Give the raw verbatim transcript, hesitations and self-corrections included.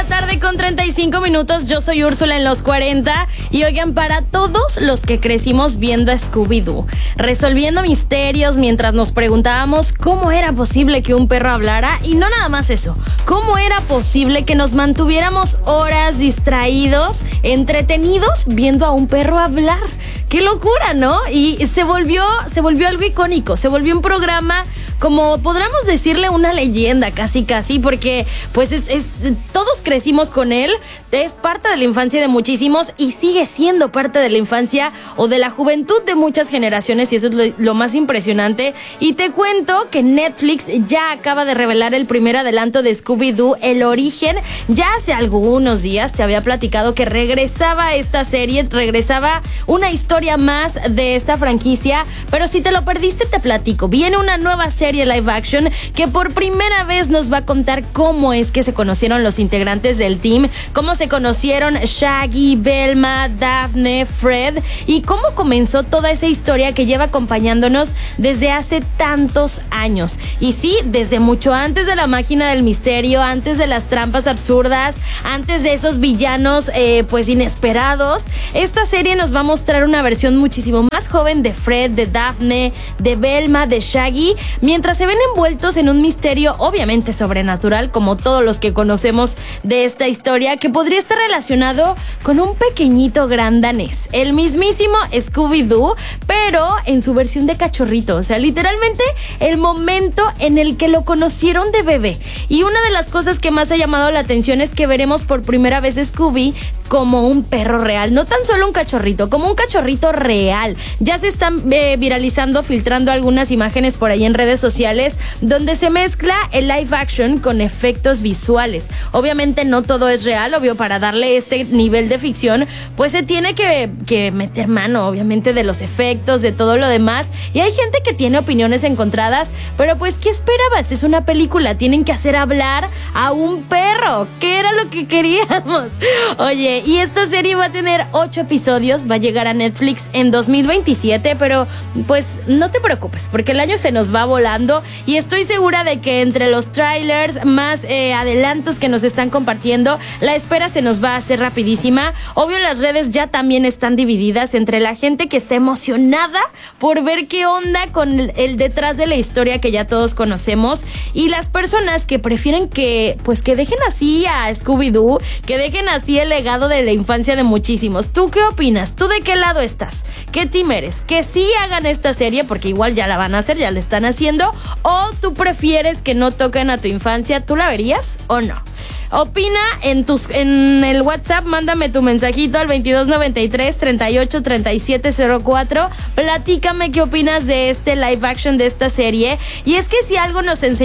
tarde con treinta y cinco minutos. Yo soy Úrsula en los cuarenta. Y oigan, para todos los que crecimos viendo a Scooby-Doo, resolviendo misterios mientras nos preguntábamos cómo era posible que un perro hablara. Y no nada más eso, cómo era posible que nos mantuviéramos horas distraídos, entretenidos, viendo a un perro hablar. ¡Qué locura!, ¿no? Y se volvió, se volvió algo icónico. Se volvió un programa, como podríamos decirle, una leyenda, casi casi, porque pues es, es todos crecimos con él. Es parte de la infancia de muchísimos y sigue siendo parte de la infancia o de la juventud de muchas generaciones, y eso es lo, lo más impresionante. Y te cuento que Netflix ya acaba de revelar el primer adelanto de Scooby-Doo, El Origen. Ya hace algunos días te había platicado que regresaba esta serie, regresaba una historia más de esta franquicia, pero si te lo perdiste te platico. Viene una nueva serie live action que por primera vez nos va a contar cómo es que se conocieron los integrantes del team, cómo se conocieron Shaggy, Velma, Daphne, Fred, y cómo comenzó toda esa historia que lleva acompañándonos desde hace tantos años. Y sí, desde mucho antes de la máquina del misterio, antes de las trampas absurdas, antes de esos villanos eh, pues inesperados. Esta serie nos va a mostrar una versión muchísimo más joven de Fred, de Daphne, de Velma, de Shaggy, mientras se ven envueltos en un misterio obviamente sobrenatural, como todos los que conocemos de esta historia, que podría estar relacionado con un pequeñito gran danés, el mismísimo Scooby-Doo, pero en su versión de cachorrito. O sea, literalmente el momento en el que lo conocieron de bebé. Y una de las cosas que más ha llamado la atención es que veremos por primera vez Scooby como un perro real, no tan solo un cachorrito, como un cachorrito real. Ya se están eh, viralizando, filtrando algunas imágenes por ahí en redes sociales donde se mezcla el live action con efectos visuales. Obviamente no todo es real, obvio, para darle este nivel de ficción pues se tiene que, que meter mano, obviamente, de los efectos, de todo lo demás. Y hay gente que tiene opiniones encontradas, pero pues ¿qué esperabas? Es una película, tienen que hacer hablar a un perro, que era lo que queríamos. Oye, y esta serie va a tener ocho episodios, va a llegar a Netflix en dos mil veintisiete, pero pues no te preocupes, porque el año se nos va volando y estoy segura de que entre los trailers, más eh, adelantos que nos están compartiendo, la espera se nos va a hacer rapidísima. Obvio, las redes ya también están divididas entre la gente que está emocionada por ver qué onda con el, el detrás de la historia que ya todos conocemos, y las personas que prefieren que pues que dejen así a Scooby-Doo, que dejen así el legado de la infancia de muchísimos. ¿Tú qué opinas? ¿Tú de qué lado estás? ¿Qué team eres? ¿Que sí hagan esta serie porque igual ya la van a hacer, ya la están haciendo? ¿O tú prefieres que no toquen a tu infancia? ¿Tú la verías o no? Opina en tus en el WhatsApp, mándame tu mensajito al veintidós noventa y tres, treinta y ocho, treinta y siete cero cuatro. Platícame qué opinas de este live action de esta serie. Y es que si algo nos enseña